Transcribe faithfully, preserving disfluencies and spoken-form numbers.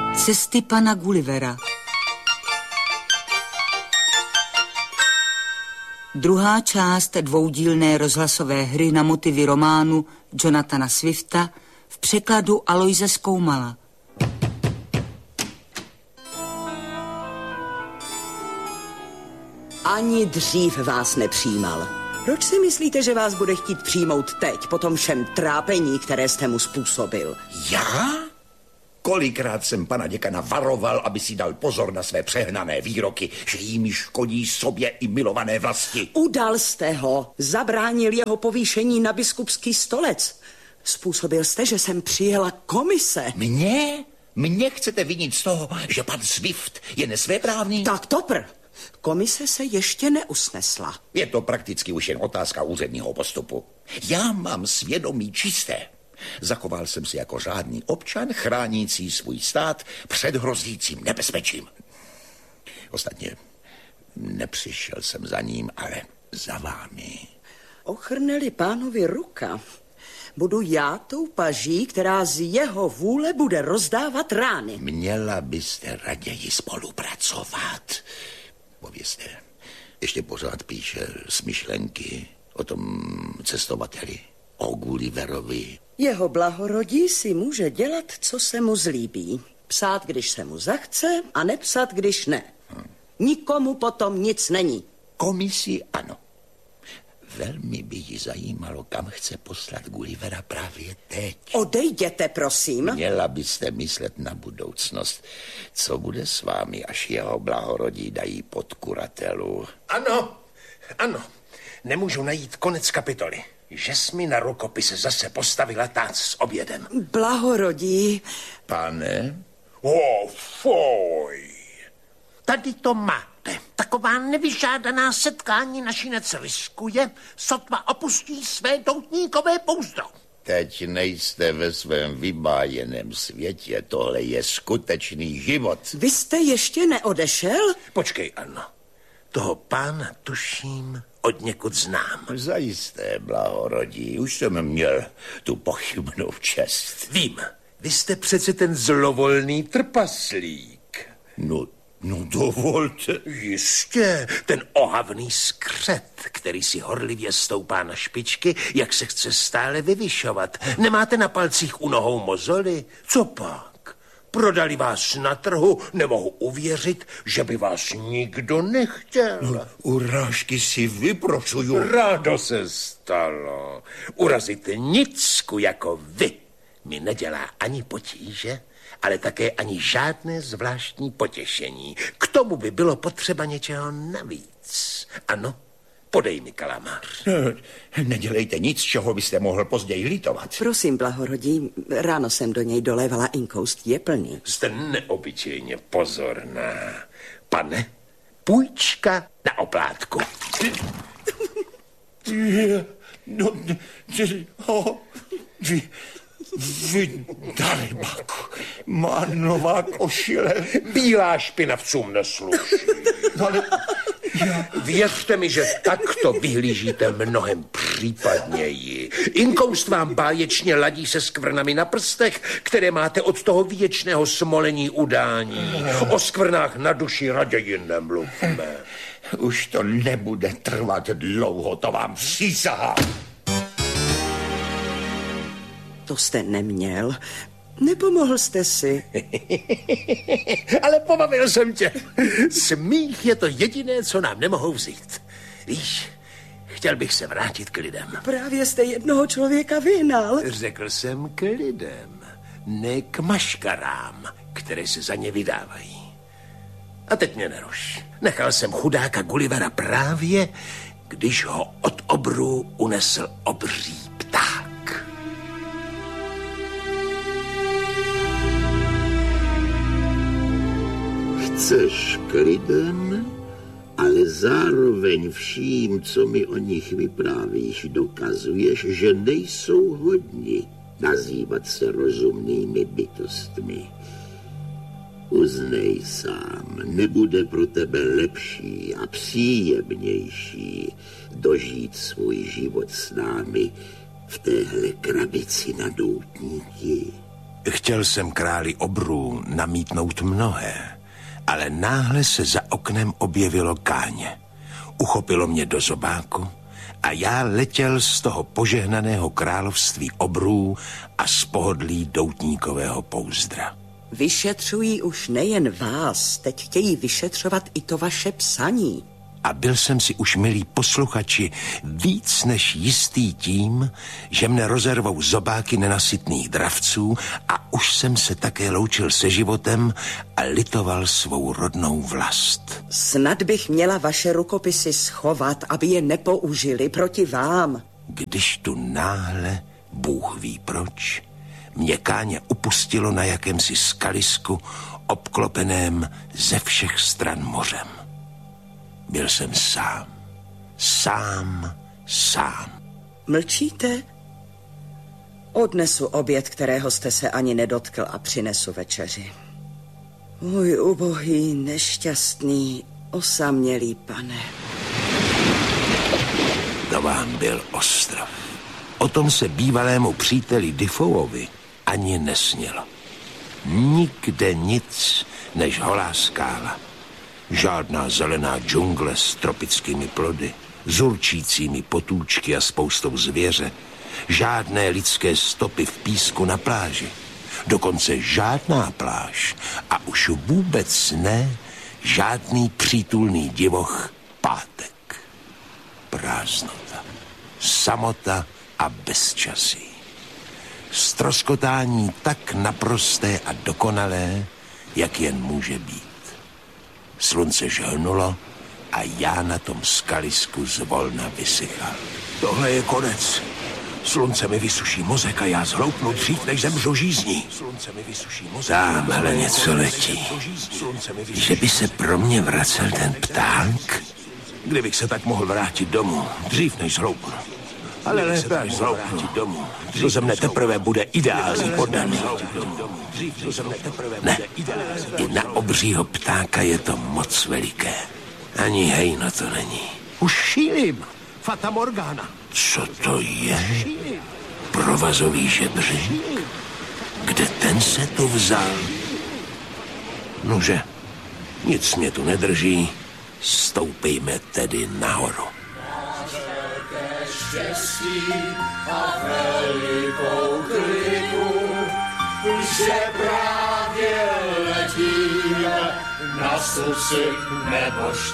Cesty pana Gullivera. Druhá část dvoudílné rozhlasové hry na motivy románu Jonathana Swifta v překladu Aloise Skoumala. Ani dřív vás nepřijímal. Proč si myslíte, že vás bude chtít přijmout teď, po tom všem trápení, které jste mu způsobil? Já? Kolikrát jsem pana děkana varoval, aby si dal pozor na své přehnané výroky, že jimi škodí sobě i milované vlasti. Udal jste ho, zabránil jeho povýšení na biskupský stolec. Způsobil jste, že jsem přijela komise. Mně? Mně chcete vinit z toho, že pan Swift je nesvéprávný? Tak topr. Komise se ještě neusnesla. Je to prakticky už jen otázka úředního postupu. Já mám svědomí čisté. Zachoval jsem se jako řádný občan, chránící svůj stát před hrozícím nebezpečím. Ostatně nepřišel jsem za ním, ale za vámi. Ochrne-li pánovi ruka, budu já tou paží, která z jeho vůle bude rozdávat rány. Měla byste raději spolupracovat. Povězte, ještě pořád píše smyšlenky o tom cestovateli, o Gulliverovi. Jeho blahorodí si může dělat, co se mu zlíbí. Psát, když se mu zachce, a nepsat, když ne. Hmm. Nikomu potom nic není. Komisi ano. Velmi by ji zajímalo, kam chce poslat Gullivera právě teď. Odejděte, prosím. Měla byste myslet na budoucnost. Co bude s vámi, až jeho blahorodí dají pod kuratelu? Ano, ano. Nemůžu najít konec kapitoly. Že jsi mi na rukopise zase postavila tác s obědem. Blahorodí. Pane? Oh, foj. Tady to máte. Taková nevyžádaná setkání našinec riskuje, sotva opustí své doutníkové pouzdro. Teď nejste ve svém vybájeném světě. Tohle je skutečný život. Vy jste ještě neodešel? Počkej, ano. Toho pána tuším od někud znám. Zajisté, blahorodí. Už jsem měl tu pochybnou čest. Vím. Vy jste přece ten zlovolný trpaslík. No, no dovolte. Jistě, ten ohavný skřet, který si horlivě stoupá na špičky, jak se chce stále vyvyšovat. Nemáte na palcích u nohou mozoly? Co pak? Prodali vás na trhu, nemohu uvěřit, že by vás nikdo nechtěl. No, urážky si vyprošuju. Rádo se stalo. Urazit nicku jako vy mi nedělá ani potíže, ale také ani žádné zvláštní potěšení. K tomu by bylo potřeba něčeho navíc. Ano, podej mi kalamář. Nedělejte nic, čeho byste mohl později litovat. Prosím, blahorodí, ráno jsem do něj dolévala inkoust, je plný. Jste neobyčejně pozorná. Pane, půjčka na oplátku. No, ho, vy, vy, dalibáku, má nová košile. Bílá špinavcům nesluší. Ale já... Věřte mi, že takto vyhlížíte mnohem případněji. Inkoust vám báječně ladí se skvrnami na prstech, které máte od toho věčného smolení udání. O skvrnách na duši raději nemluvme. Už to nebude trvat dlouho, to vám přísahám. To jste neměl. Nepomohl jste si. Ale pobavil jsem tě. Smích je to jediné, co nám nemohou vzít. Víš, chtěl bych se vrátit k lidem. Právě jste jednoho člověka vyhnal. Řekl jsem k lidem, ne k maškarám, které se za ně vydávají. A teď mě neruš. Nechal jsem chudáka Gullivera právě, když ho od obru unesl obří pták. Chceš k lidem, ale zároveň vším, co mi o nich vyprávíš, dokazuješ, že nejsou hodni nazývat se rozumnými bytostmi. Uznej sám, nebude pro tebe lepší a příjemnější dožít svůj život s námi v téhle krabici na doutníky. Chtěl jsem králi obrů namítnout mnohé, ale náhle se za oknem objevilo Káně. Uchopilo mě do zobáku a já letěl z toho požehnaného království obrů a z pohodlí doutníkového pouzdra. Vyšetřují už nejen vás, teď chtějí vyšetřovat i to vaše psaní. A byl jsem si už, milí posluchači, víc než jistý tím, že mne rozervou zobáky nenasytných dravců a už jsem se také loučil se životem a litoval svou rodnou vlast. Snad bych měla vaše rukopisy schovat, aby je nepoužili proti vám. Když tu náhle, Bůh ví proč, mě Káně upustilo na jakémsi skalisku obklopeném ze všech stran mořem. Byl jsem sám. Sám, sám. Mlčíte? Odnesu oběd, kterého jste se ani nedotkl, a přinesu večeři. Můj ubohý, nešťastný, osamělý pane. To vám byl ostrov. O tom se bývalému příteli Defoeovi ani nesnělo. Nikde nic než holá skála. Žádná zelená džungle s tropickými plody, s určícími potůčky a spoustou zvěře, žádné lidské stopy v písku na pláži, dokonce žádná pláž a už vůbec ne žádný přítulný divoch pátek. Prázdnota, samota a bezčasí. Stroskotání tak naprosté a dokonalé, jak jen může být. Slunce žhnulo a já na tom skalisku zvolna vysychal. Tohle je konec. Slunce mi vysuší mozek a já zhloupnu dřív, než zemřu žízní. Tamhle něco letí. Že by se pro mě vracel ten pták? Kdybych se tak mohl vrátit domů, dřív než zhloupnu. Ale lépe až zhloupnu domů. To ze mne teprve bude ideální poddaný. Ne, i na obřího ptáka je to moc veliké. Ani hejno to není. Už šílim. Fata Morgana. Co to je? Provazový žebřík? Kde ten se tu vzal? Nože, nic mě tu nedrží. Stoupejme tedy nahoru. Štěstí a velikou kliku, že právě letíme na susi nebo